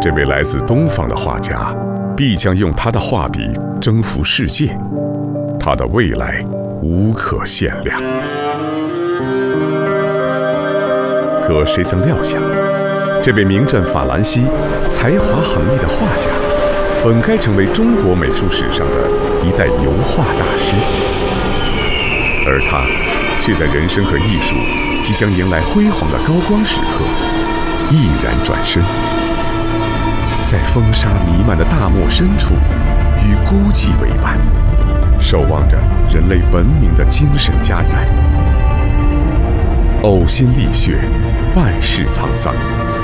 这位来自东方的画家必将用他的画笔征服世界，他的未来无可限量。可谁曾料想，这位名震法兰西、才华横溢的画家，本该成为中国美术史上的一代油画大师，而他却在人生和艺术即将迎来辉煌的高光时刻，毅然转身，在风沙弥漫的大漠深处，与孤寂为伴，守望着人类文明的精神家园。呕心沥血，万世沧桑，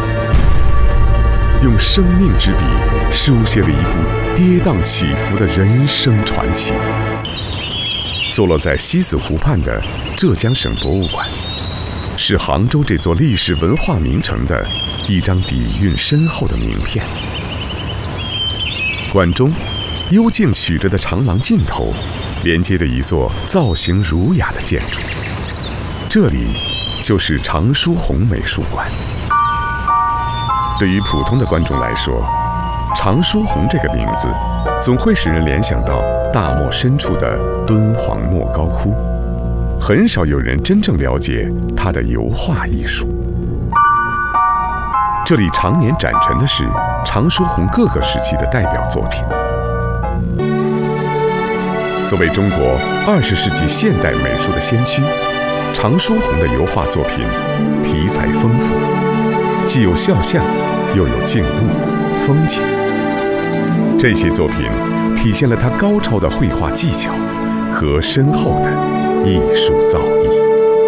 用生命之笔书写了一部跌宕起伏的人生传奇。坐落在西子湖畔的浙江省博物馆，是杭州这座历史文化名城的一张底蕴深厚的名片。馆中幽静曲折的长廊尽头，连接着一座造型儒雅的建筑，这里就是常书鸿美术馆。对于普通的观众来说，常书鸿这个名字总会使人联想到大漠深处的敦煌莫高窟，很少有人真正了解他的油画艺术。这里常年展陈的是常书鸿各个时期的代表作品。作为中国20世纪现代美术的先驱，常书鸿的油画作品题材丰富，既有肖像，又有静物、风景。这些作品体现了他高超的绘画技巧和深厚的艺术造诣。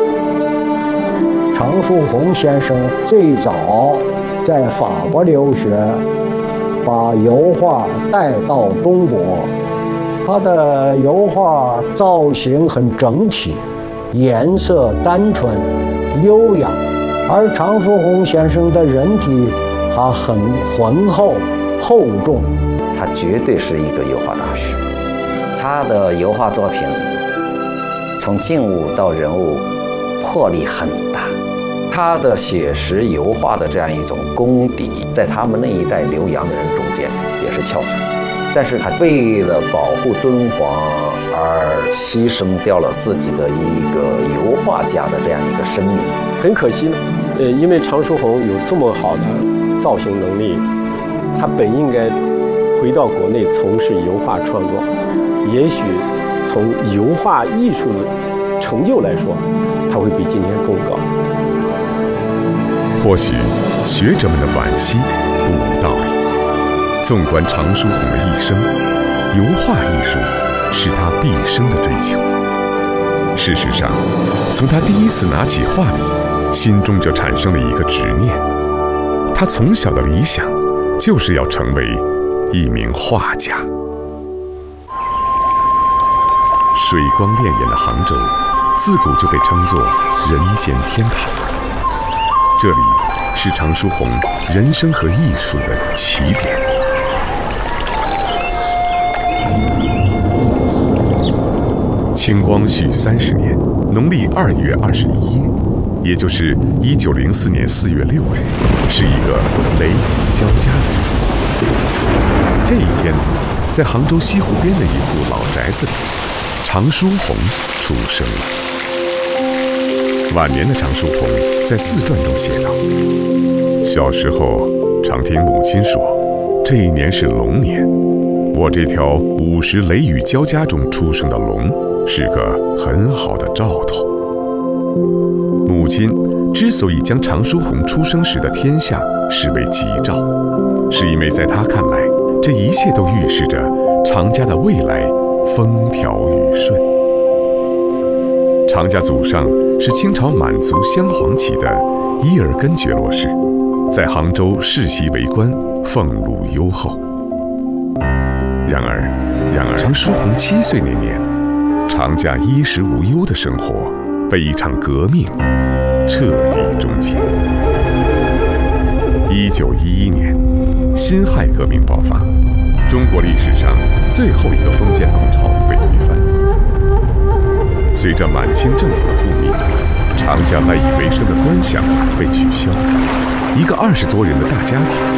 常书鸿先生最早在法国留学，把油画带到中国。他的油画造型很整体，颜色单纯、优雅，而常书鸿先生的人体还很浑厚、厚重。 他绝对是一个油画大师，他的油画作品从静物到人物魄力很大，他的写实油画的这样一种功底，在他们那一代留洋的人中间也是翘楚。但是他为了保护敦煌而牺牲掉了自己的一个油画家的这样一个生命， 很可惜呢。因为常书鸿有这么好的造型能力，他本应该回到国内从事油画创作，也许从油画艺术的成就来说，他会比今天更高。 或许学者们的惋惜不无道理。纵观常书鸿的一生，油画艺术是他毕生的追求。事实上，从他第一次拿起画笔，心中就产生了一个执念。他从小的理想就是要成为一名画家。水光潋滟的杭州，自古就被称作人间天堂。这里是常书鸿人生和艺术的起点。清光绪30年，农历2月21日，也就是1904年4月6日，是一个雷雨交加的日子。这一天，在杭州西湖边的一户老宅子里，常书鸿出生了。晚年的常书鸿在自传中写道：“小时候常听母亲说，这一年是龙年。我这条午时雷雨交加中出生的龙，是个很好的兆头。”母亲之所以将常书鸿出生时的天象视为吉兆，是因为在她看来，这一切都预示着常家的未来风调雨顺。常家祖上是清朝满族镶黄旗的伊尔根觉罗氏，在杭州世袭为官，俸禄优厚。然而，常书鸿7岁那年，常家衣食无忧的生活被一场革命彻底终结。1911年，辛亥革命爆发，中国历史上最后一个封建王朝被推翻。随着满清政府的覆灭，常家赖以为生的官饷被取消，一个20多人的大家庭